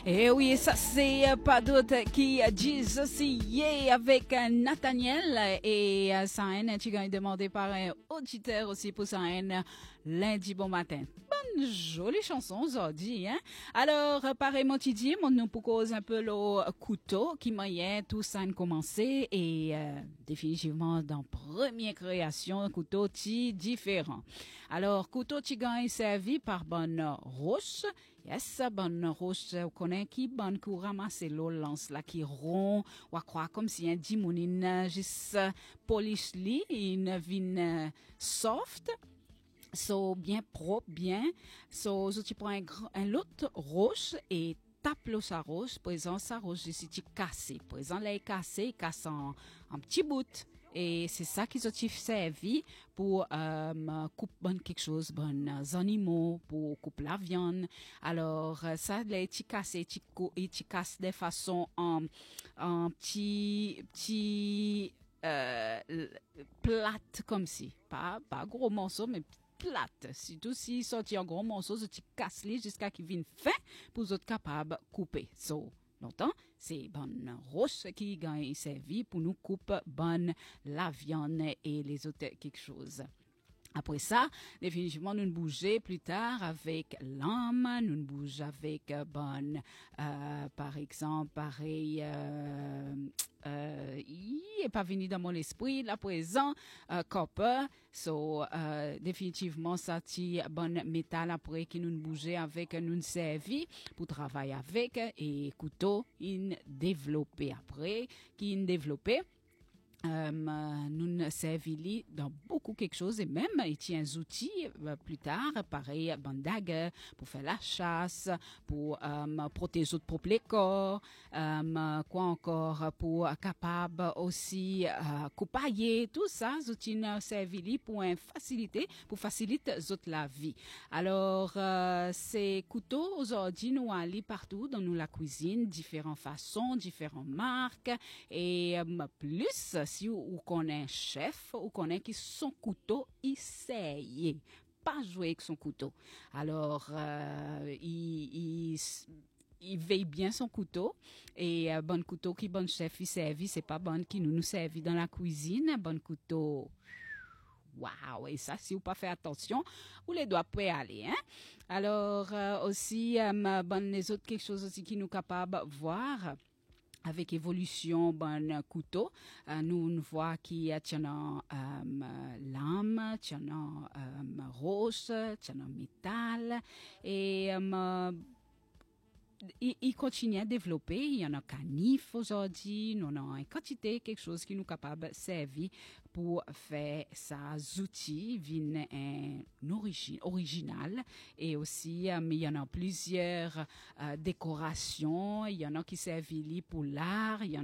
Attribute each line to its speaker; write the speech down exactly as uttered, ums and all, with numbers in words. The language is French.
Speaker 1: Et oui, ça c'est euh, pas d'autre qui disent aussi yeah, avec euh, Nathaniel et euh, Sahen, tu as demandé par un auditeur aussi pour Sahen lundi bon matin. Bonne jolie chanson aujourd'hui, hein. Alors, euh, pareillement tu dis, on nous propose un peu le couteau qui m'a tout ça a commencé et euh, définitivement dans première création, un couteau qui différent. Alors, couteau qui gagne servi par bonne roche. Yes, bonne roche, vous connaissez qui bonne pour ramasser l'eau lance là qui rond, ou quoi comme si un dimonin juste polish li, une vine soft. So bien propre, bien. So, so tu prends un, un autre roche et tape l'eau sa roche. Par exemple, sa roche ici tu cassé. Par exemple, là est cassé, casse en, en petit bout. Et c'est ça qu'ils ont servi pour euh, couper quelque chose, bon animaux, pour couper la viande. Alors, ça, là, tu casses, tu casses de façon en, en petit, petit, euh, plate comme si. Pas, pas gros morceau, mais plate. Surtout si sorti en gros morceaux, tu casses les jusqu'à qu'ils viennent fin pour être capable de couper. So, longtemps, c'est bonne roche qui gagne servi pour nous couper bonne la viande et les autres quelque chose. Après ça, définitivement, nous nous bougeons plus tard avec l'âme, nous nous bougeons avec euh, bonne, euh, par exemple, pareil, euh, euh, il n'est pas venu dans mon esprit, là, présent, euh, copper, so, euh, définitivement, ça, c'est bonne métal après qui nous nous bougeons avec, nous nous servi pour travailler avec, et couteau, il développé après, qui il développé. Euh, nous servons dans beaucoup quelque chose et même il y a des outils euh, plus tard, pareil, bandague pour faire la chasse, pour euh, protéger notre propre corps, euh, quoi encore, pour capable aussi euh, coupailler, tout ça, les outils nous servent pour faciliter, pour faciliter la vie. Alors, euh, ces couteaux aujourd'hui nous allons partout dans nous la cuisine, différentes façons, différentes marques et euh, plus si ou connaît un chef ou connaît qui son couteau il sait pas jouer avec son couteau. Alors euh, il, il il veille bien son couteau et euh, bon couteau qui bon chef il servi, c'est pas bon qui nous nous servi dans la cuisine, bon couteau. Waouh, et ça, si vous pas fait attention, vous les doigts peut aller, hein. Alors, euh, aussi, euh, bon, les autres, quelque chose aussi qui nous capable de voir avec évolution bon couteau, euh, nous on voit qu'il y a euh, lame, tient euh, roche, tient métal et euh, il, il continue à développer. Il y en a canif aujourd'hui, nous avons une quantité quelque chose qui nous capable de servir pour faire ces outils viennent un origine original et aussi euh, il y en a plusieurs euh, décorations, il y en a qui servent pour l'art, il y en